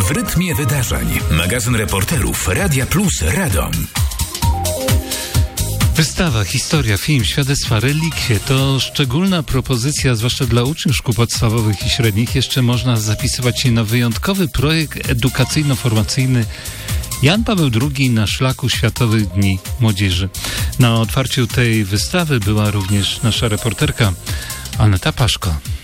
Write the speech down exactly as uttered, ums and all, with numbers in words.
W rytmie wydarzeń. Magazyn reporterów Radia Plus Radom. Wystawa, historia, film, świadectwa, relikwie to szczególna propozycja, zwłaszcza dla uczniów szkół podstawowych i średnich. Jeszcze można zapisywać się na wyjątkowy projekt edukacyjno-formacyjny Jan Paweł drugi na szlaku Światowych Dni Młodzieży. Na otwarciu tej wystawy była również nasza reporterka Aneta Paszko.